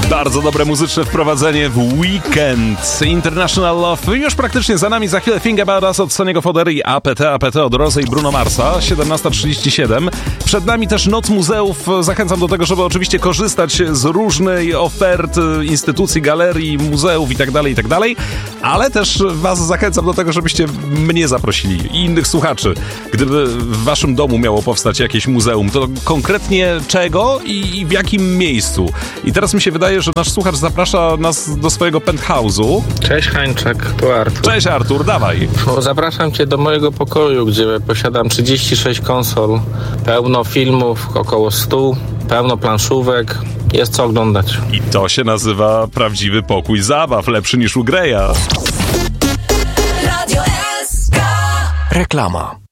Bardzo dobre muzyczne wprowadzenie w weekend. International Love już praktycznie za nami. Za chwilę Think About Us od Soniego Fodery i APT od Rosy i Bruno Marsa. 17:37. Przed nami też Noc Muzeów. Zachęcam do tego, żeby oczywiście korzystać z różnej oferty instytucji, galerii, muzeów itd., ale też was zachęcam do tego, żebyście mnie zaprosili i innych słuchaczy. Gdyby w waszym domu miało powstać jakieś muzeum, to konkretnie czego i w jakim miejscu? I teraz mi się wydaje, że nasz słuchacz zaprasza nas do swojego penthouse'u. Cześć Hańczak, tu Artur. Cześć Artur, dawaj. Zapraszam cię do mojego pokoju, gdzie posiadam 36 konsol, pełno filmów, około 100, pełno planszówek, jest co oglądać. I to się nazywa prawdziwy pokój zabaw, lepszy niż u Greya. Radio SK. Reklama.